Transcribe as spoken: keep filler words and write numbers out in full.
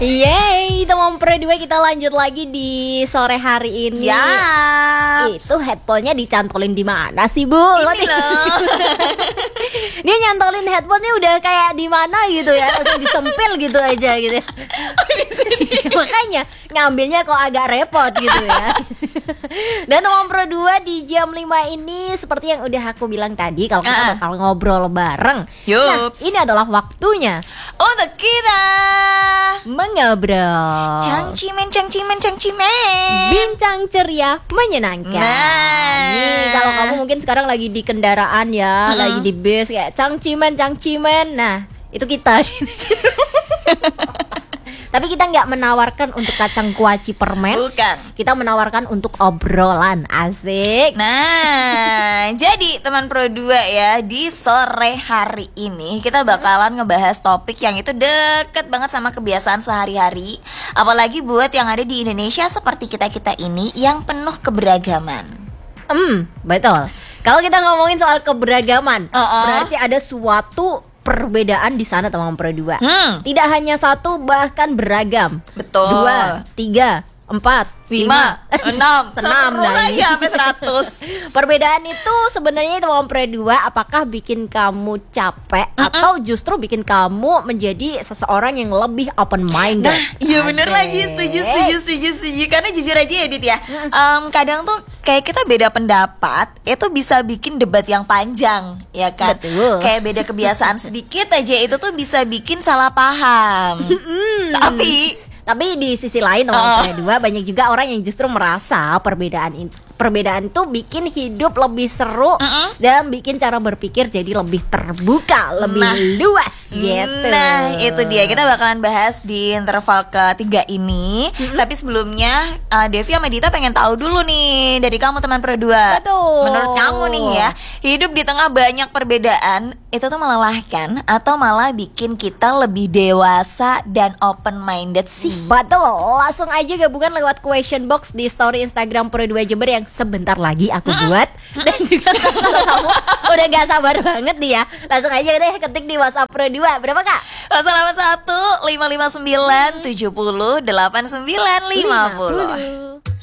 Yeay, teman Pro dua kita lanjut lagi di sore hari ini. Ya. Itu headphone-nya dicantolin di mana sih, Bu? Ini loh. Dia nyantolin headphone-nya udah kayak di mana gitu ya, langsung disempil gitu aja gitu. Makanya ngambilnya kok agak repot gitu ya. Dan teman Pro dua di jam lima ini seperti yang udah aku bilang tadi, kalau kita Uh-uh. bakal ngobrol bareng. Yups. Nah, ini adalah waktunya Untuk kita mengobrol. Cangcimen, cangcimen, cangcimen. Bincang ceria menyenangkan. Nah. Nih kalau kamu mungkin sekarang lagi di kendaraan ya, Mm-mm. lagi di bis kayak cangcimen cangcimen. Nah itu kita. Tapi kita nggak menawarkan untuk kacang kuaci permen. Bukan. Kita menawarkan untuk obrolan. Asik. Nah, jadi teman Pro dua ya, di sore hari ini kita bakalan ngebahas topik yang itu deket banget sama kebiasaan sehari-hari. Apalagi buat yang ada di Indonesia seperti kita-kita ini yang penuh keberagaman. Hmm, betul. Kalau kita ngomongin soal keberagaman, Uh-uh. berarti ada suatu perbedaan di sana teman Pro dua. Hmm. Tidak hanya satu, bahkan beragam. Betul. Dua, tiga, empat, Lima, enam, senam terus dah aja ini. sampai seratus. Perbedaan itu sebenarnya teman Pro dua, apakah bikin kamu capek atau justru bikin kamu menjadi seseorang yang lebih open minded? Nah, iya bener Asik. lagi, setuju, setuju, setuju, setuju. Karena jujur aja ya Dit ya, em, kadang tuh kayak kita beda pendapat, itu bisa bikin debat yang panjang, ya kan? Betul. Kayak beda kebiasaan sedikit aja itu tuh bisa bikin salah paham. Tapi Tapi di sisi lain teman Oh. Pro dua, banyak juga orang yang justru merasa perbedaan in- perbedaan itu bikin hidup lebih seru Mm-mm. dan bikin cara berpikir jadi lebih terbuka, lebih Nah. luas gitu. Nah, itu dia. Kita bakalan bahas di interval ketiga ini. Tapi sebelumnya uh, Devi sama Dita pengen tahu dulu nih dari kamu teman Pro dua. Betul. Menurut kamu nih ya, hidup di tengah banyak perbedaan itu tuh melelahkan atau malah bikin kita lebih dewasa dan open minded sih? Betul, langsung aja gabungan lewat question box di story Instagram Pro dua Jember yang sebentar lagi aku buat. Dan juga kalau kamu udah gak sabar banget nih ya, langsung aja deh ketik di WhatsApp Pro dua. Berapa kak? Selamat satu lima lima sembilan tujuh puluh delapan sembilan lima puluh.